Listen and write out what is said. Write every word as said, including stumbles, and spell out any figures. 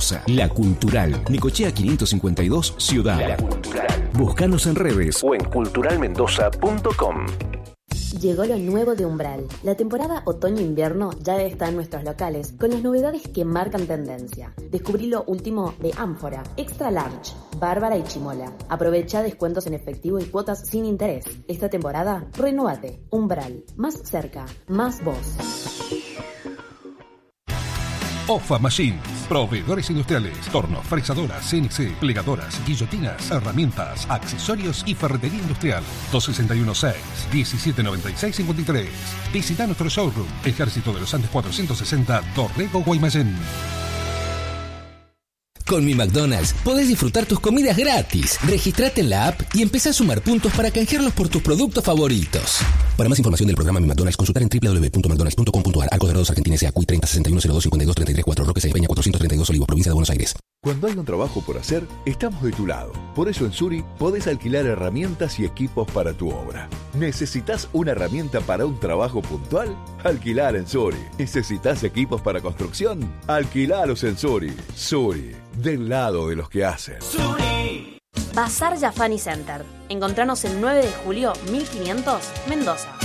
Mendoza. La Cultural, Necochea quinientos cincuenta y dos, Ciudad. La Cultural. Búscanos en redes o en cultural mendoza punto com. Llegó lo nuevo de Umbral. La temporada otoño-invierno ya está en nuestros locales con las novedades que marcan tendencia. Descubrí lo último de Ánfora, Extra Large, Bárbara y Chimola. Aprovecha descuentos en efectivo y cuotas sin interés. Esta temporada, renovate. Umbral. Más cerca, más vos. Ofa Machines, proveedores industriales, tornos, fresadoras, C N C, plegadoras, guillotinas, herramientas, accesorios y ferretería industrial. dos seis uno seis, diecisiete noventa y seis cincuenta y tres. Visita nuestro showroom, Ejército de los Andes cuatrocientos sesenta, Dorrego, Guaymallén. Con Mi McDonald's podés disfrutar tus comidas gratis. Registrate en la app y empezá a sumar puntos para canjearlos por tus productos favoritos. Para más información del programa Mi McDonald's, consultar en doble u doble u doble u punto mcdonalds punto com punto a r. Arcos Dorados, Argentina, S A, C U I treinta sesenta y uno cero dos cincuenta y dos treinta y tres cuatro, Roque Sáenz Peña cuatrocientos treinta y dos, Olivos, provincia de Buenos Aires. Cuando hay un trabajo por hacer, estamos de tu lado. Por eso en Suri podés alquilar herramientas y equipos para tu obra. ¿Necesitas una herramienta para un trabajo puntual? Alquilar en Suri. ¿Necesitas equipos para construcción? Alquilalos en Suri. Suri, del lado de los que hacen. Bazar Yafani Center. Encontranos el nueve de julio mil quinientos, Mendoza.